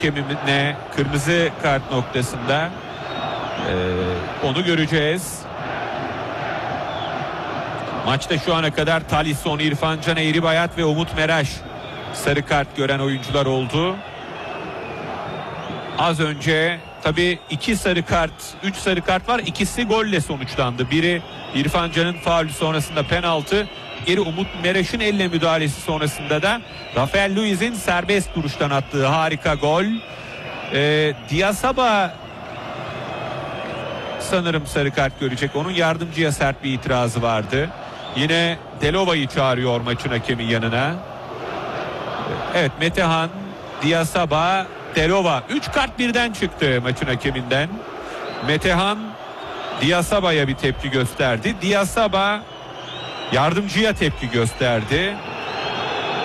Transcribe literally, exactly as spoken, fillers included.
Hakemine kırmızı kart noktasında ee, onu göreceğiz. Maçta şu ana kadar Talisson, İrfan Can Eğribayat ve Umut Meraş sarı kart gören oyuncular oldu. Az önce tabii iki sarı kart, üç sarı kart var. İkisi golle sonuçlandı. Biri İrfan Can'ın faulü sonrasında penaltı. Diğeri Umut Meraş'ın elle müdahalesi sonrasında da Rafael Luiz'in serbest duruştan attığı harika gol. Ee, Diasaba sanırım sarı kart görecek. Onun yardımcıya sert bir itirazı vardı. Yine Delova'yı çağırıyor maçın hakemi yanına. Evet, Metehan, Diasaba, Delova. Üç kart birden çıktı maçın hakeminden. Metehan Diasaba'ya bir tepki gösterdi. Diasaba yardımcıya tepki gösterdi.